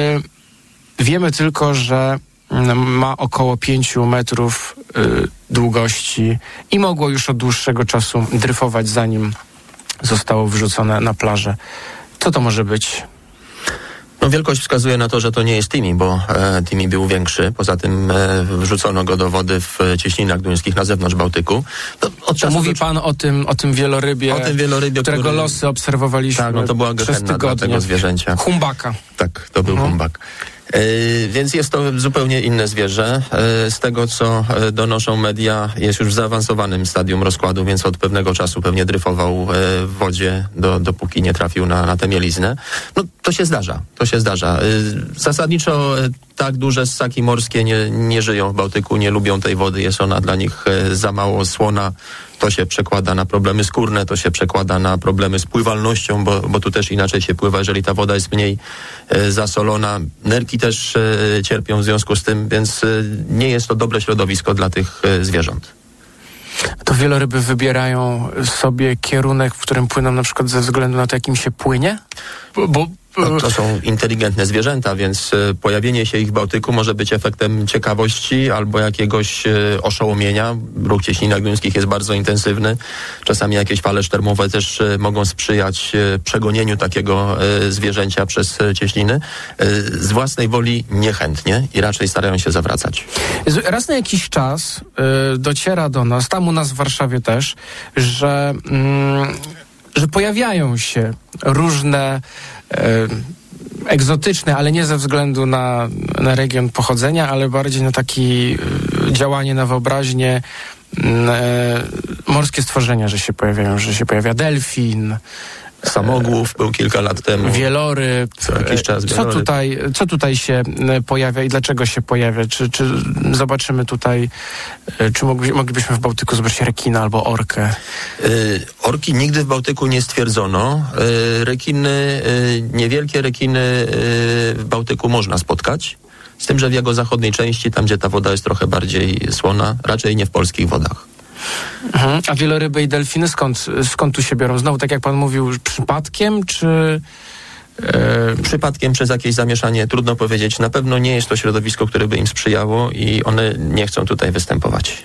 Wiemy tylko, że ma około 5 metrów długości i mogło już od dłuższego czasu dryfować, zanim zostało wyrzucone na plażę. Co to może być? No, wielkość wskazuje na to, że to nie jest Timi, bo Timi był większy. Poza tym wrzucono go do wody w cieśninach duńskich na zewnątrz Bałtyku. Mówi pan o tym wielorybie, którego losy obserwowaliśmy. Tak, no to była gehenna dla tego zwierzęcia. Humbaka. Tak, to był humbak. Więc jest to zupełnie inne zwierzę. Z tego, co donoszą media, jest już w zaawansowanym stadium rozkładu, więc od pewnego czasu pewnie dryfował w wodzie, dopóki nie trafił na tę mieliznę. No, to się zdarza. Zasadniczo tak duże ssaki morskie nie żyją w Bałtyku, nie lubią tej wody, jest ona dla nich za mało słona. To się przekłada na problemy skórne, to się przekłada na problemy z pływalnością, bo tu też inaczej się pływa, jeżeli ta woda jest mniej zasolona. Nerki też cierpią w związku z tym, więc nie jest to dobre środowisko dla tych zwierząt. To wieloryby wybierają sobie kierunek, w którym płyną na przykład ze względu na to, jakim się płynie? To są inteligentne zwierzęta, więc pojawienie się ich w Bałtyku może być efektem ciekawości albo jakiegoś oszołomienia. Ruch w cieśninach duńskich jest bardzo intensywny. Czasami jakieś fale sztormowe też mogą sprzyjać przegonieniu takiego zwierzęcia przez cieśniny. Z własnej woli niechętnie i raczej starają się zawracać. Raz na jakiś czas dociera do nas, tam u nas w Warszawie też, że pojawiają się różne egzotyczne, ale nie ze względu na region pochodzenia, ale bardziej na takie działanie na wyobraźnię, morskie stworzenia, że się pojawiają, że się pojawia delfin, samogłów był kilka lat temu. Wieloryb. Co jakiś czas wieloryb. Co tutaj się pojawia i dlaczego się pojawia? Czy zobaczymy tutaj, czy moglibyśmy w Bałtyku zobaczyć rekina albo orkę? Orki nigdy w Bałtyku nie stwierdzono. Rekiny, niewielkie rekiny w Bałtyku można spotkać. Z tym, że w jego zachodniej części, tam gdzie ta woda jest trochę bardziej słona, raczej nie w polskich wodach. A wieloryby i delfiny skąd tu się biorą? Znowu, tak jak pan mówił, przypadkiem, czy... Przypadkiem przez jakieś zamieszanie, trudno powiedzieć. Na pewno nie jest to środowisko, które by im sprzyjało i one nie chcą tutaj występować.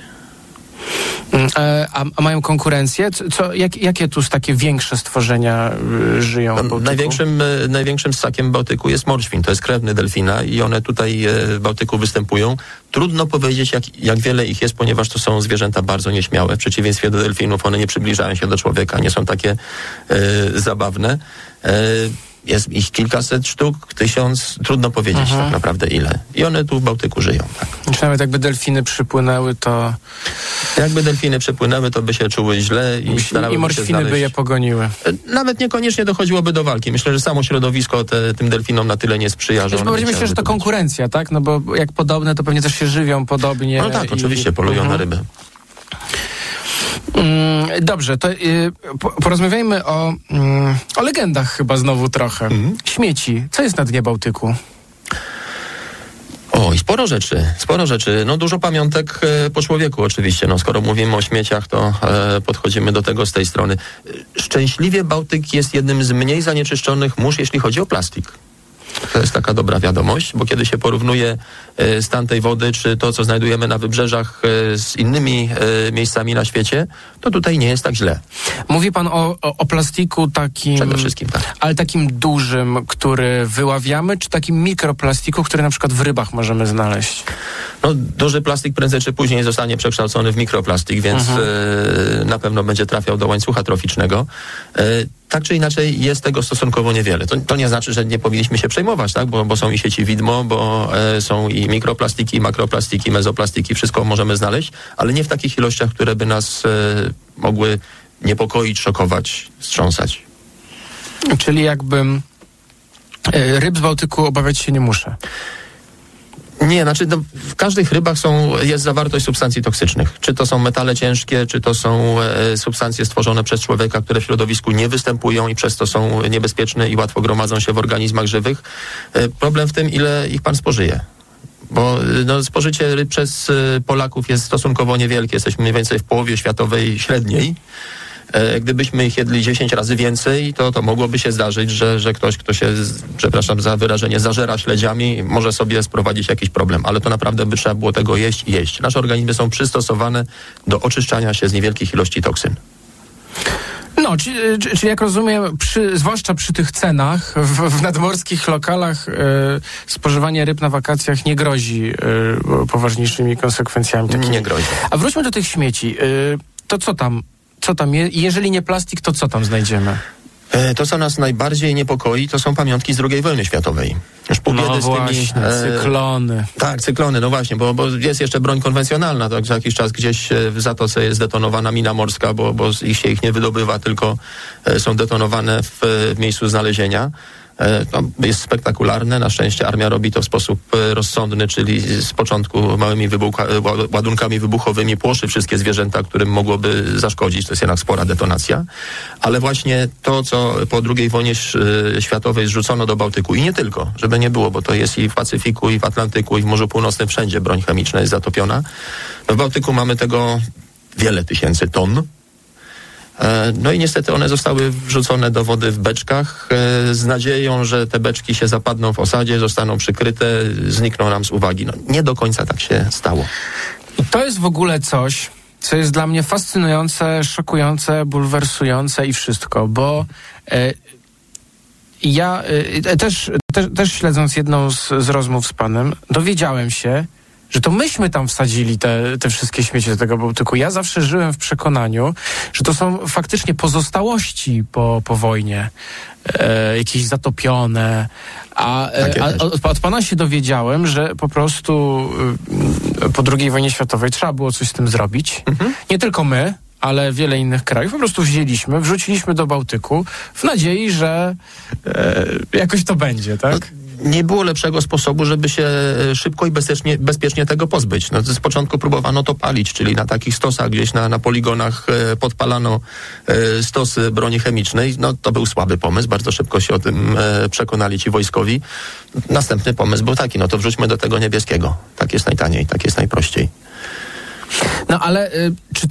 A mają konkurencję? Jakie tu takie większe stworzenia żyją w Bałtyku? Największym ssakiem w Bałtyku jest morświn. To jest krewny delfina i one tutaj w Bałtyku występują. Trudno powiedzieć, jak wiele ich jest, ponieważ to są zwierzęta bardzo nieśmiałe. W przeciwieństwie do delfinów one nie przybliżają się do człowieka, nie są takie zabawne. Jest ich kilkaset sztuk, 1000, trudno powiedzieć tak naprawdę ile. I one tu w Bałtyku żyją. Tak. Czy nawet jakby delfiny przypłynęły, to... Jakby delfiny przypłynęły, to by się czuły źle i starały i morświny by je pogoniły. Nawet niekoniecznie dochodziłoby do walki. Myślę, że samo środowisko tym delfinom na tyle nie sprzyja, że one... Myślę, że to konkurencja, tak? No bo jak podobne, to pewnie też się żywią podobnie. No tak, oczywiście, polują na ryby. Dobrze, to porozmawiajmy o legendach chyba znowu trochę. Śmieci. Co jest na dnie Bałtyku? Oj, sporo rzeczy. No dużo pamiątek po człowieku oczywiście. No skoro mówimy o śmieciach, to podchodzimy do tego z tej strony. Szczęśliwie Bałtyk jest jednym z mniej zanieczyszczonych mórz, jeśli chodzi o plastik. To jest taka dobra wiadomość, bo kiedy się porównuje stan tej wody, czy to, co znajdujemy na wybrzeżach z innymi miejscami na świecie, to tutaj nie jest tak źle. Mówi pan o plastiku takim... Przede wszystkim tak. Ale takim dużym, który wyławiamy, czy takim mikroplastiku, który na przykład w rybach możemy znaleźć? No, duży plastik prędzej czy później zostanie przekształcony w mikroplastik, więc na pewno będzie trafiał do łańcucha troficznego. Tak czy inaczej jest tego stosunkowo niewiele. To nie znaczy, że nie powinniśmy się przejmować, tak? Bo są i sieci widmo, bo są i mikroplastiki, makroplastiki, mezoplastiki, wszystko możemy znaleźć, ale nie w takich ilościach, które by nas mogły niepokoić, szokować, wstrząsać. Czyli jakby ryb z Bałtyku obawiać się nie muszę. Nie, znaczy w każdych rybach jest zawartość substancji toksycznych. Czy to są metale ciężkie, czy to są substancje stworzone przez człowieka, które w środowisku nie występują i przez to są niebezpieczne i łatwo gromadzą się w organizmach żywych. Problem w tym, ile ich pan spożyje. Bo spożycie ryb przez Polaków jest stosunkowo niewielkie. Jesteśmy mniej więcej w połowie światowej średniej. Gdybyśmy ich jedli 10 razy więcej, to mogłoby się zdarzyć, że ktoś, kto się, przepraszam za wyrażenie, zażera śledziami, może sobie sprowadzić jakiś problem. Ale to naprawdę by trzeba było tego jeść. Nasze organizmy są przystosowane do oczyszczania się z niewielkich ilości toksyn. No, czyli jak rozumiem, zwłaszcza przy tych cenach w nadmorskich lokalach spożywanie ryb na wakacjach nie grozi poważniejszymi konsekwencjami. Takimi. Nie grozi. A wróćmy do tych śmieci. To co tam jest? Jeżeli nie plastik, to co tam znajdziemy? To, co nas najbardziej niepokoi, to są pamiątki z II wojny światowej. Już pół biedy z tymi... cyklony. Tak, cyklony, no właśnie, bo jest jeszcze broń konwencjonalna, tak, za jakiś czas gdzieś w Zatoce jest detonowana mina morska, bo się ich nie wydobywa, tylko są detonowane w miejscu znalezienia. To jest spektakularne. Na szczęście armia robi to w sposób rozsądny, czyli z początku małymi ładunkami wybuchowymi płoszy wszystkie zwierzęta, którym mogłoby zaszkodzić. To jest jednak spora detonacja. Ale właśnie to, co po II wojnie światowej zrzucono do Bałtyku i nie tylko, żeby nie było, bo to jest i w Pacyfiku, i w Atlantyku, i w Morzu Północnym, wszędzie broń chemiczna jest zatopiona. No w Bałtyku mamy tego wiele tysięcy ton. No i niestety one zostały wrzucone do wody w beczkach z nadzieją, że te beczki się zapadną w osadzie, zostaną przykryte, znikną nam z uwagi. No, nie do końca tak się stało. I to jest w ogóle coś, co jest dla mnie fascynujące, szokujące, bulwersujące i wszystko, bo ja też śledząc jedną z rozmów z panem, dowiedziałem się, że to myśmy tam wsadzili te wszystkie śmieci do tego Bałtyku. Ja zawsze żyłem w przekonaniu, że to są faktycznie pozostałości po wojnie, jakieś zatopione. A od pana się dowiedziałem, że po prostu po II wojnie światowej trzeba było coś z tym zrobić. Nie tylko my, ale wiele innych krajów. Po prostu wrzuciliśmy do Bałtyku w nadziei, że jakoś to będzie, tak? Nie było lepszego sposobu, żeby się szybko i bezpiecznie tego pozbyć. No, z początku próbowano to palić, czyli na takich stosach gdzieś na poligonach podpalano stosy broni chemicznej. No to był słaby pomysł, bardzo szybko się o tym przekonali ci wojskowi. Następny pomysł był taki, no to wrzućmy do tego niebieskiego. Tak jest najtaniej, tak jest najprościej. No ale czy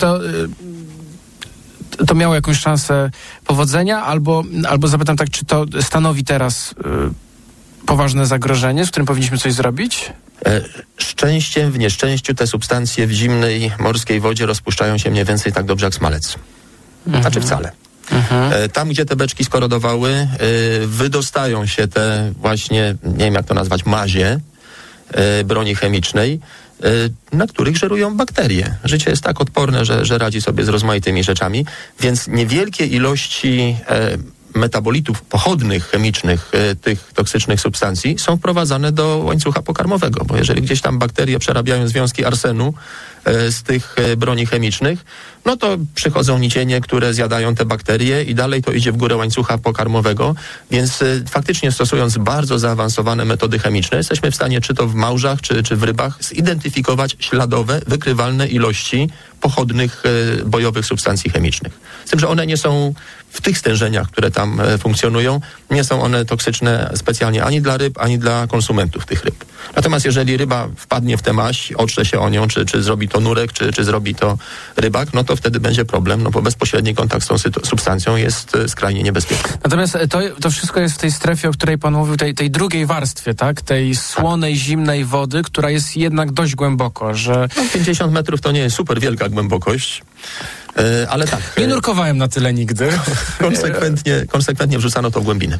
to miało jakąś szansę powodzenia? Albo zapytam tak, czy to stanowi teraz poważne zagrożenie, z którym powinniśmy coś zrobić? Szczęściem w nieszczęściu te substancje w zimnej morskiej wodzie rozpuszczają się mniej więcej tak dobrze jak smalec. Znaczy wcale. Tam, gdzie te beczki skorodowały, wydostają się te właśnie, nie wiem jak to nazwać, mazie broni chemicznej, na których żerują bakterie. Życie jest tak odporne, że radzi sobie z rozmaitymi rzeczami, więc niewielkie ilości metabolitów pochodnych, chemicznych tych toksycznych substancji są wprowadzane do łańcucha pokarmowego, bo jeżeli gdzieś tam bakterie przerabiają związki arsenu z tych broni chemicznych, no to przychodzą nicienie, które zjadają te bakterie i dalej to idzie w górę łańcucha pokarmowego, więc faktycznie stosując bardzo zaawansowane metody chemiczne, jesteśmy w stanie czy to w małżach, czy w rybach zidentyfikować śladowe, wykrywalne ilości pochodnych bojowych substancji chemicznych. Z tym, że one nie są w tych stężeniach, które tam funkcjonują, nie są one toksyczne specjalnie ani dla ryb, ani dla konsumentów tych ryb. Natomiast jeżeli ryba wpadnie w tę maź, otrze się o nią, czy zrobi to nurek, czy zrobi to rybak, no to wtedy będzie problem, no bo bezpośredni kontakt z tą substancją jest skrajnie niebezpieczny. Natomiast to wszystko jest w tej strefie, o której pan mówił, tej drugiej warstwie, tak? Tej słonej, zimnej wody, która jest jednak dość głęboko, że... No, 50 metrów to nie jest super wielka głębokość. Ale tak. Nie nurkowałem na tyle nigdy. Konsekwentnie wrzucano to w głębinę.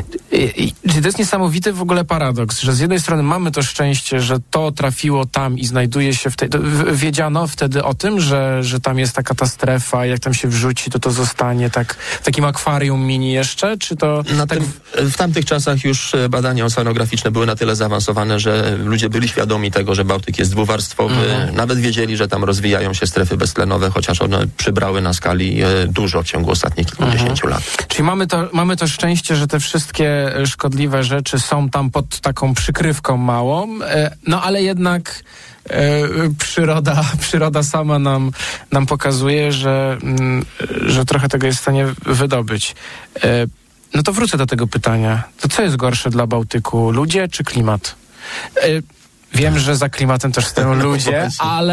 To jest niesamowity w ogóle paradoks, że z jednej strony mamy to szczęście, że to trafiło tam i znajduje się wiedziano wtedy o tym, że tam jest taka ta strefa, jak tam się wrzuci, to zostanie tak w takim akwarium mini jeszcze, czy to... W tamtych czasach już badania oceanograficzne były na tyle zaawansowane, że ludzie byli świadomi tego, że Bałtyk jest dwuwarstwowy. Nawet wiedzieli, że tam rozwijają się strefy beztlenowe, chociaż one przybrały na skali dużo w ciągu ostatnich kilkudziesięciu lat. Czyli mamy to szczęście, że te wszystkie niektóre szkodliwe rzeczy są tam pod taką przykrywką małą, no ale jednak przyroda sama nam pokazuje, że trochę tego jest w stanie wydobyć. No to wrócę do tego pytania. To co jest gorsze dla Bałtyku? Ludzie czy klimat? Wiem, że za klimatem też stoją ludzie,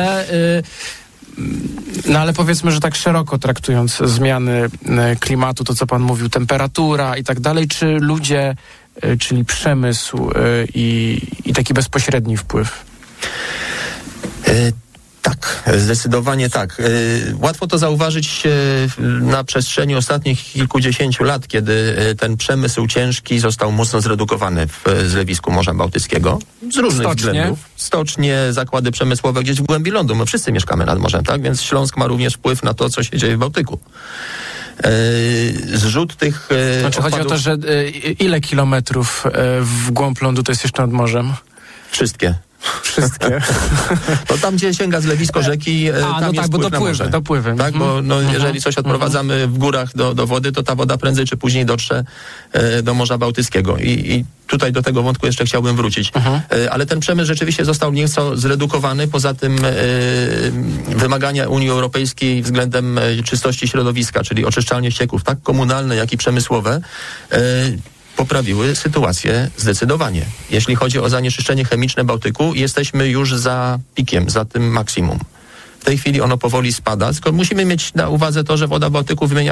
ale powiedzmy, że tak szeroko traktując zmiany klimatu, to co pan mówił, temperatura i tak dalej, czy ludzie, czyli przemysł i taki bezpośredni wpływ? Tak, zdecydowanie tak. Łatwo to zauważyć na przestrzeni ostatnich kilkudziesięciu lat, kiedy ten przemysł ciężki został mocno zredukowany w zlewisku Morza Bałtyckiego. Z różnych względów. Stocznie, zakłady przemysłowe gdzieś w głębi lądu. My wszyscy mieszkamy nad morzem, tak? Więc Śląsk ma również wpływ na to, co się dzieje w Bałtyku. Zrzut tych Znaczy chodzi o to, że ile kilometrów w głąb lądu to jest jeszcze nad morzem? Wszystkie. No tam, gdzie sięga zlewisko rzeki, tam jest wpływ dopływy. Tak, bo jeżeli coś odprowadzamy w górach do wody, to ta woda prędzej czy później dotrze do Morza Bałtyckiego. I tutaj do tego wątku jeszcze chciałbym wrócić. Ale ten przemysł rzeczywiście został nieco zredukowany. Poza tym wymagania Unii Europejskiej względem czystości środowiska, czyli oczyszczalnie ścieków, tak komunalne, jak i przemysłowe, poprawiły sytuację zdecydowanie. Jeśli chodzi o zanieczyszczenie chemiczne Bałtyku, jesteśmy już za pikiem, za tym maksimum. W tej chwili ono powoli spada, tylko musimy mieć na uwadze to, że woda Bałtyku wymienia